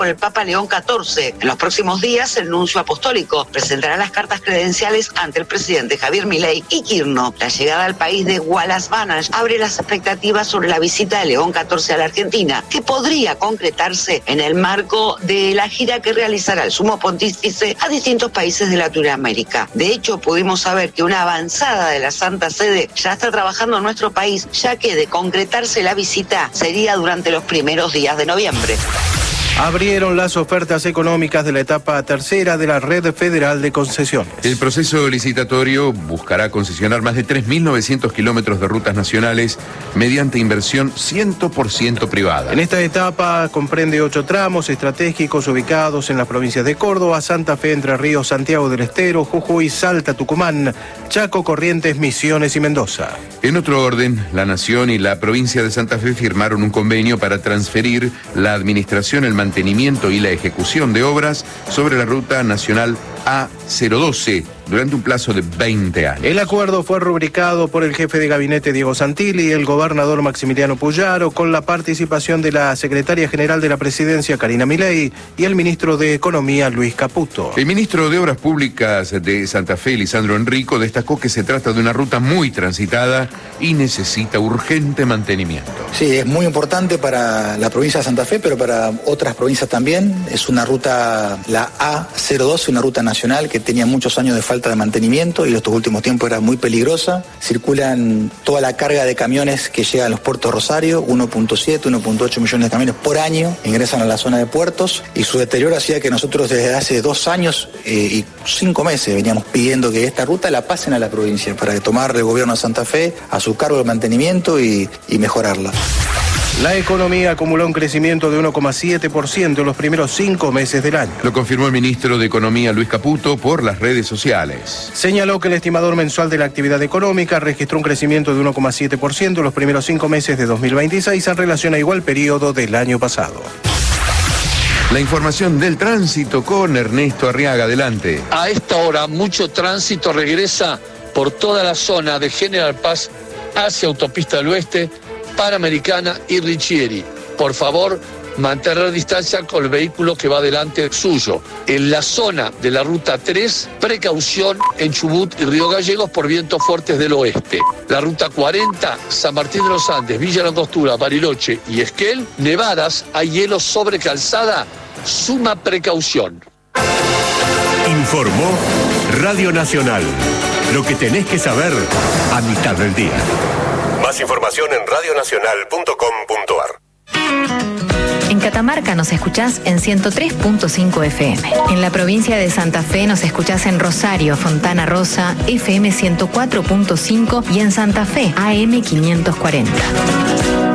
por el Papa León XIV. En los próximos días, el nuncio apostólico presentará las cartas credenciales ante el presidente Javier Milei y Quirno. La llegada al país de Wallace Banach abre las expectativas sobre la visita de León XIV a la Argentina, que podría concretarse en el marco de la gira que realizará el sumo pontífice a distintos países de Latinoamérica. De hecho, pudimos saber que una avanzada de la Santa Sede ya está trabajando en nuestro país, ya que de concretarse la visita sería durante los primeros días de noviembre. Abrieron las ofertas económicas de la etapa tercera de la Red Federal de Concesiones. El proceso licitatorio buscará concesionar más de 3.900 kilómetros de rutas nacionales mediante inversión 100% privada. En esta etapa comprende 8 tramos estratégicos ubicados en las provincias de Córdoba, Santa Fe, Entre Ríos, Santiago del Estero, Jujuy, Salta, Tucumán, Chaco, Corrientes, Misiones y Mendoza. En otro orden, la Nación y la provincia de Santa Fe firmaron un convenio para transferir la administración, el mantenimiento y la ejecución de obras sobre la ruta nacional A012 durante un plazo de 20 años. El acuerdo fue rubricado por el jefe de gabinete Diego Santilli y el gobernador Maximiliano Puyaro, con la participación de la secretaria general de la presidencia Karina Milei y el ministro de Economía Luis Caputo. El ministro de Obras Públicas de Santa Fe, Lisandro Enrico, destacó que se trata de una ruta muy transitada y necesita urgente mantenimiento. Sí, es muy importante para la provincia de Santa Fe, pero para otras provincias también. Es una ruta, la A012, una ruta nacional que tenía muchos años de falta de mantenimiento y en estos últimos tiempos era muy peligrosa. Circulan toda la carga de camiones que llegan a los puertos Rosario, 1.7, 1.8 millones de camiones por año, ingresan a la zona de puertos y su deterioro hacía que nosotros desde hace 2 años y 5 meses veníamos pidiendo que esta ruta la pasen a la provincia para tomar el gobierno de Santa Fe a su cargo el mantenimiento y mejorarla. La economía acumuló un crecimiento de 1,7% en los primeros 5 meses del año. Lo confirmó el ministro de Economía Luis Caputo por las redes sociales. Señaló que el estimador mensual de la actividad económica registró un crecimiento de 1,7% en los primeros 5 meses de 2026 en relación a igual periodo del año pasado. La información del tránsito con Ernesto Arriaga. Adelante. A esta hora mucho tránsito regresa por toda la zona de General Paz hacia Autopista del Oeste, Panamericana y Richieri. Por favor, mantener distancia con el vehículo que va delante suyo. En la zona de la Ruta 3, precaución en Chubut y Río Gallegos por vientos fuertes del oeste. La Ruta 40, San Martín de los Andes, Villa Langostura, Bariloche y Esquel, nevadas, hay hielo sobre calzada, suma precaución. Informó Radio Nacional. Lo que tenés que saber a mitad del día. Más información en radionacional.com.ar. En Catamarca nos escuchás en 103.5 FM. En la provincia de Santa Fe nos escuchás en Rosario, Fontana Rosa, FM 104.5 y en Santa Fe, AM 540.